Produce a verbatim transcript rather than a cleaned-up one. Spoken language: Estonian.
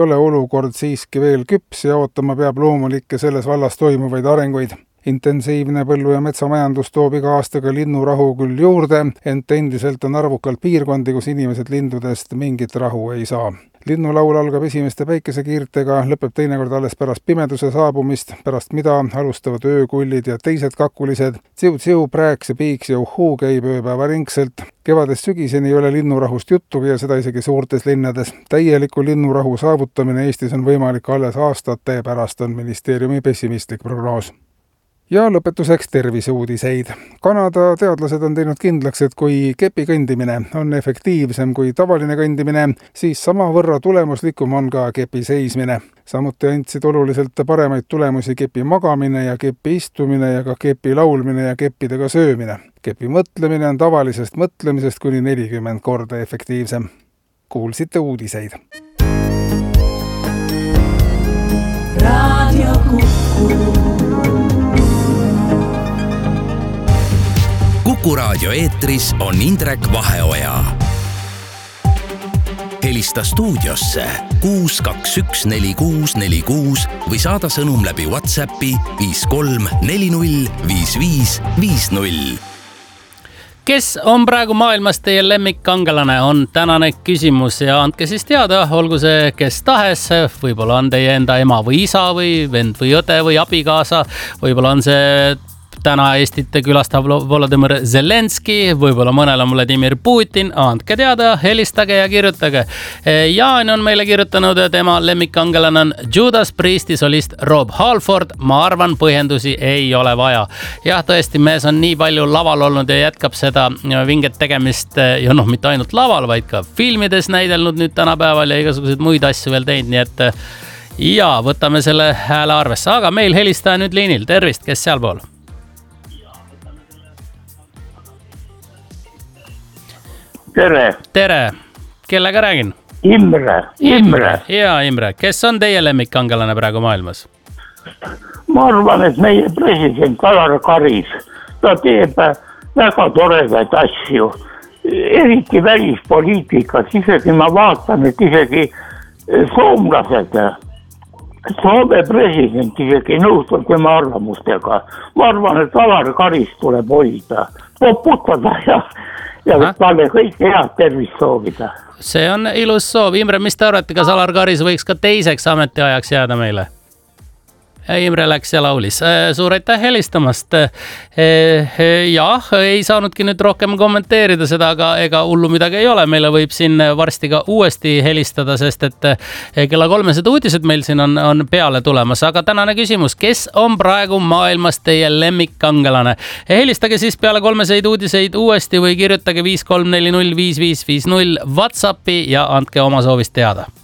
ole olukord siiski veel küps ja ootama peab loomulikke selles vallas toimuvaid arenguid. Intensiivne põllu- ja metsamajandus toob iga aastaga linnurahu küll juurde, ent endiselt on arvukalt piirkondi, kus inimesed lindudest mingit rahu ei saa. Linnulaul algab esimeste päikesekiirtega, lõpeb teinekord alles pärast pimeduse saabumist, pärast mida alustavad öökullid ja teised kakulised. Tsiu-tsiu, prääks ja piiks ja uhuu käib ööpäeva ringselt. Kevadest sügiseni ei ole linnurahust juttugi ja seda isegi suurtes linnades. Täieliku linnurahu saavutamine Eestis on võimalik alles aastate pärast, on ministeeriumi pessimistlik prognoos. Ja lõpetuseks terviseuudiseid. Kanada teadlased on teinud kindlaks, et kui kepi kõndimine on efektiivsem kui tavaline kõndimine, siis sama võrra tulemuslikum on ka kepi seismine. Samuti andsid oluliselt paremaid tulemusi kepi magamine ja kepi istumine ja ka kepi laulmine ja keppidega söömine. Kepi mõtlemine on tavalisest mõtlemisest kuni nelikümmend korda efektiivsem. Kuulsite uudiseid. Radio Kuku. Kuku raadio eetris on Indrek Vaheoja. Helista stuudiosse kuus kaks üks neli kuus neli kuus või saada sõnum läbi WhatsAppi viis kolm neli null viis viis viis null. Kes on praegu maailmas teie lemmikkangelane, on tänane küsimus ja andke siis teada, olgu see kes tahes, võib-olla on teie enda ema või isa või vend või õde või abikaasa, võib-olla on see täna Eestit külastab Volodymyr Zelenski, võib-olla mõnel on Vladimir Putin, andke teada, helistage ja kirjutage. Jaan on meile kirjutanud, tema lemmikkangelane on Judas Priesti solist Rob Halford, ma arvan, põhjendusi ei ole vaja. Jah, tõesti, mees on nii palju laval olnud ja jätkab seda vinget tegemist, ja noh, mitte ainult laval, vaid ka filmides näidelnud nüüd tänapäeval ja igasuguseid muid asju veel teinud, nii et ja võtame selle hääle arvesse, aga meil helistaja nüüd liinil, tervist, kes seal pool? Tere. Tere. Kellega räägin? Imre. Imre. Ja, Imre. Kes on teie lemmikkangelane praegu maailmas? Ma arvan, et meie president Alar Karis, ta teeb väga toredaid asju. Eriti välispoliitikas, isegi ma vaatan, et isegi soomlased, Soome president isegi nõustub tema arvamustega. Ma arvan, et Alar Karis tuleb hoida, poputada ja ja talle kõik head tervist soovida. See on ilus soov. Imre, mis te arvate, kas Alar Karis võiks ka teiseks ametiajaks jääda meile? Imre läks ja laulis. Suur aitäh helistamast. Jah, ei saanudki nüüd rohkem kommenteerida seda, aga ega hullu midagi ei ole. Meile võib siin varsti ka uuesti helistada, sest et kella kolmesed uudised meil siin on, on peale tulemas. Aga tänane küsimus, kes on praegu maailmas teie lemmikkangelane? Helistage siis peale kolmeseid uudiseid uuesti või kirjutage viis kolm neli null viis viis viis null WhatsAppi ja andke oma soovist teada.